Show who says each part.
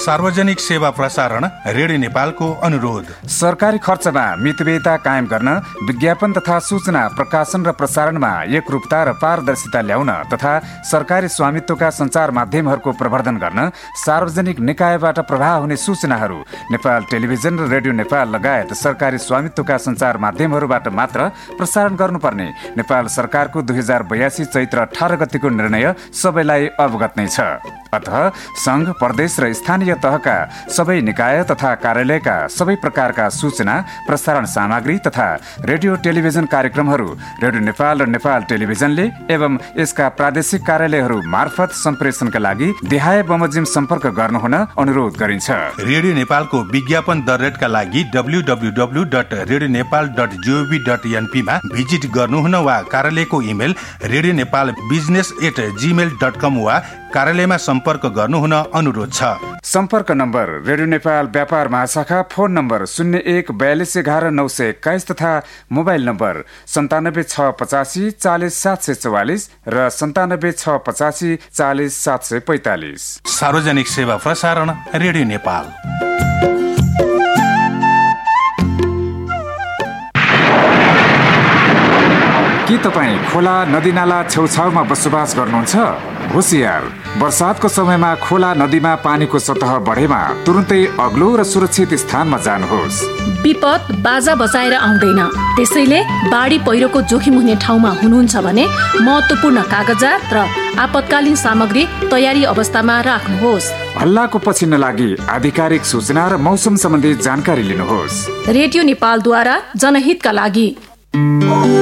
Speaker 1: सार्वजनिक सेवा प्रसारण रेडियो नेपालको अनुरोध।
Speaker 2: सरकारी खर्चमा मितव्ययता कायम गर्न, विज्ञापन तथा सूचना प्रकाशन र प्रसारणमा एकरूपता र पारदर्शिता ल्याउन तथा सरकारी स्वामित्वका सञ्चार माध्यमहरूको प्रवर्धन गर्न सार्वजनिक निकायबाट प्रवाह हुने सूचनाहरू नेपाल टेलिभिजन र रेडियो नेपाल लगायत सरकारी स्वामित्वका सञ्चार माध्यमहरूबाट मात्र प्रसारण गर्नुपर्ने नेपाल सरकारको 2082 चैत्र 18 गतिको निर्णय सबैलाई अवगत नै छ। अतः संघ, प्रदेश र स्थानीय तहका सबै निकाय तथा कार्यालयका सबै प्रकारका सूचना प्रसारण सामग्री तथा रेडियो टेलिभिजन कार्यक्रमहरू रेडियो नेपाल र नेपाल टेलिभिजनले एवं यसका प्रादेशिक कार्यालयहरू मार्फत सम्प्रेषणका लागि देहाय बमोजिम सम्पर्क गर्नुहुन अनुरोध गरिन्छ।
Speaker 1: रेडियो नेपालको विज्ञापन दररेटका लागि www.radionepal.gov.np मा भिजिट गर्नुहुन वा कार्यालयको इमेल radionepabusiness@gmail.com वा कार्यालयमा सम्पर्क गर्नुहुन अनुरोध छ।
Speaker 2: सम्पर्क नम्बर रेडियो नेपाल व्यापार महाशाखा, फोन नम्बर 0142119721 तथा मोबाइल नम्बर 9765 40 744 र 9765 40 745।
Speaker 1: सार्वजनिक सेवा प्रसारण रेडियो नेपाल।
Speaker 2: के तपाईँ खोला नदीनाला छेउछाउमा बसोबास गर्नुहुन्छ? होशियार, वर्षातको समयमा खोला नदीमा पानीको सतह बढेमा तुरुन्तै अग्लो र सुरक्षित स्थानमा जानुहोस्।
Speaker 3: विपद बाजा बजाएर आउँदैन, त्यसैले बाढी पहिरोको जोखिम हुने ठाउँमा हुनुहुन्छ भने महत्त्वपूर्ण कागजात र आपतकालीन सामग्री तयारी अवस्थामा राख्नुहोस्।
Speaker 2: हल्लाको पछि नलागी आधिकारिक सूचना र मौसम सम्बन्धी जानकारी लिनुहोस्।
Speaker 3: रेडियो नेपालद्वारा जनहितका लागि।